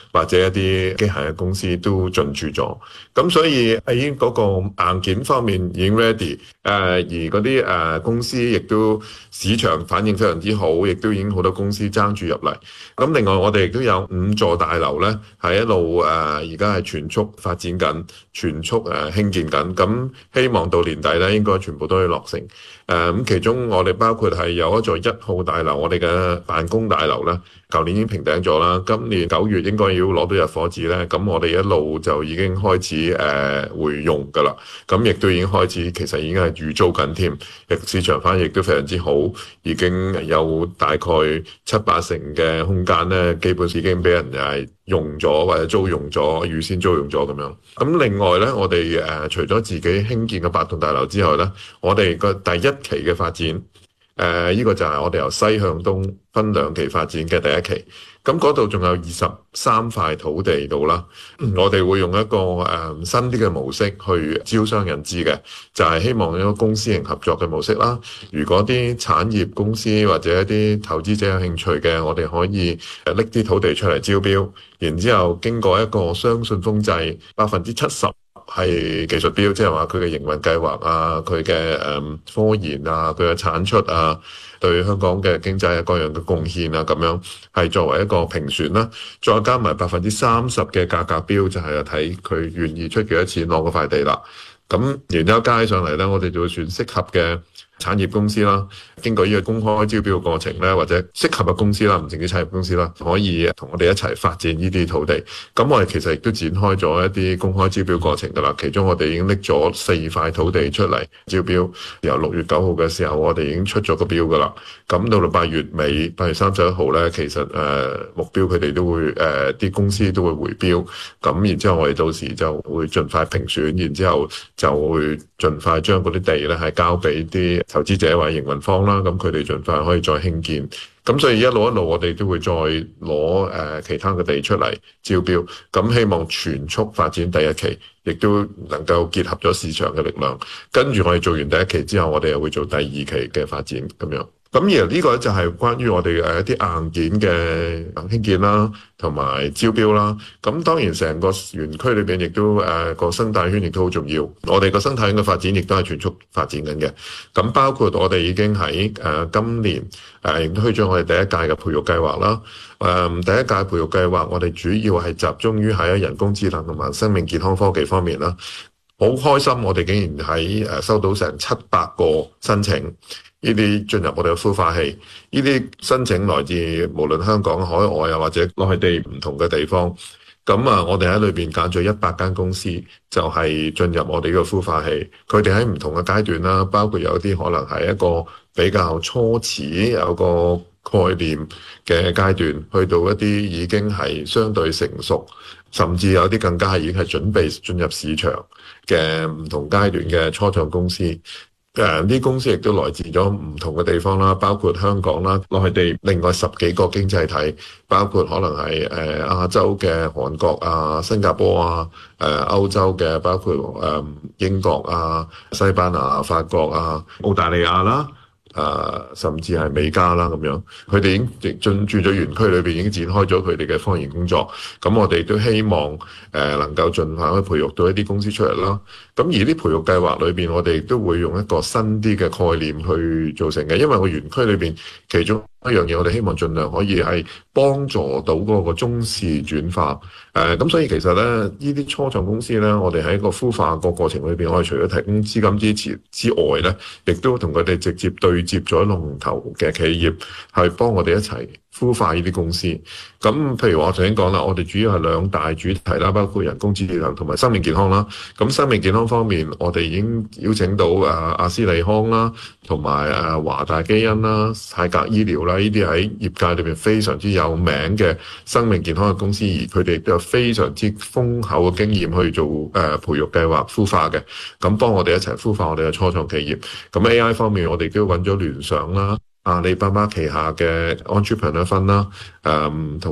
或者一啲機械嘅公司都進駐咗。咁所以喺嗰個硬件方面已經 ready，而嗰啲公司亦都市場反應非常之好，亦都已經好多公司爭住入嚟。咁另外我哋亦都有5座大樓咧，係一路而家係全速發展緊，全速興建緊。咁希望到年底咧，應該全部都可以落成。咁其中我哋包括係有一座1號大樓，我哋嘅辦公大樓啦，舊年已經平頂咗啦，今年9月應該要攞到入伙紙咧，咁我哋一路就已經開始會用㗎啦，咁亦都已經開始，其實已經係預租緊添，市場反應亦都非常之好，已經有大概7-8成嘅空間咧，基本已經俾人用咗或者租用咗，預先租用咗咁樣。咁另外咧，我哋除咗自己興建嘅8棟大樓之外咧，我哋個第一期嘅發展，呢個就係我哋由西向東分2期發展嘅第一期。咁嗰度仲有23塊土地度啦，我哋會用一個新啲嘅模式去招商引資嘅，就係希望一個公私營合作嘅模式啦。如果啲產業公司或者一啲投資者有興趣嘅，我哋可以拎啲土地出嚟招標，然之後經過一個雙信封制，70%係技術標，即係話佢嘅營運計劃啊，佢嘅科研啊，佢嘅產出啊，對香港嘅經濟各樣嘅貢獻啊，咁樣係作為一個評選啦，再加埋30%嘅價格標，就係睇佢願意出幾多錢攞嗰塊地啦。咁然之後加起上嚟咧，我哋就會選適合嘅產業公司啦，經過呢個公開招標嘅過程咧，或者適合嘅公司啦，唔淨止產業公司啦，可以同我哋一齊發展呢啲土地。咁我哋其實亦都展開咗一啲公開招標過程噶啦，其中我哋已經拎咗4塊土地出嚟招標，由6月9號嘅時候，我哋已經出咗個標噶啦。咁到8月尾8月31號咧，其實目標佢哋都會啲公司都會回標，咁然之後我哋到時就會盡快評選，然之後就會盡快將嗰啲地咧係交俾啲投資者或者營運方啦，咁佢哋盡快可以再興建。咁所以一路我哋都會再攞其他嘅地出嚟招標，咁希望全速發展第一期，亦都能夠結合咗市場嘅力量。跟住我哋做完第一期之後，我哋又會做第2期嘅發展咁樣。咁而呢個就係關於我哋一啲硬件嘅興建啦，同埋招標啦。咁當然成個園區裏邊亦都個生態圈亦都好重要。我哋個生態圈嘅發展亦都係全速發展緊嘅。咁包括我哋已經喺今年亦都推出我哋第一屆嘅培育計劃啦。第一屆培育計劃我哋主要係集中於喺人工智能同埋生命健康科技方面啦。好開心，我哋竟然喺收到成700個申請。呢啲進入我哋嘅孵化器，呢啲申請來自無論香港、海外啊，或者內地唔同嘅地方。咁我哋喺裏邊揀咗100間公司，就係進入我哋呢個孵化器。佢哋喺唔同嘅階段啦，包括有啲可能係一個比較初始有個概念嘅階段，去到一啲已經係相對成熟，甚至有啲更加係已經係準備進入市場嘅唔同階段嘅初創公司。啲公司亦都來自咗唔同嘅地方啦，包括香港啦、內地另外10幾個經濟體，包括可能係亞洲嘅韓國啊、新加坡啊、歐洲嘅包括英國啊、西班牙、法國啊、澳大利亞啦。甚至係美加啦咁樣，佢哋已經進駐咗園區裏邊，已經展開咗佢哋嘅科研工作。咁我哋都希望能夠盡快去培育到一啲公司出嚟啦。咁而啲培育計劃裏邊，我哋都會用一個新啲嘅概念去做成嘅，因為個園區裏邊其中一樣嘢，我哋希望盡量可以係幫助到嗰個中視轉化。咁所以其實咧，呢啲初創公司咧，我哋喺個孵化個過程裏邊，我哋除咗提供資金支持之外咧，亦都同佢哋直接對接咗龍頭嘅企業，係幫我哋一齊孵化呢啲公司。咁譬如我頭先講啦，我哋主要係2大主題啦，包括人工智能同埋生命健康啦。咁生命健康方面，我哋已經邀請到阿斯利康啦，同埋華大基因啦、泰格醫療啦，呢啲喺業界裏邊非常之有名嘅生命健康嘅公司，而佢哋都有非常之豐厚嘅經驗去做培育計劃孵化嘅，咁幫我哋一齊孵化我哋嘅初創企業。咁 AI 方面，我哋都揾咗聯想啦、阿里巴巴旗下嘅 Entrepreneur Fund 啦，同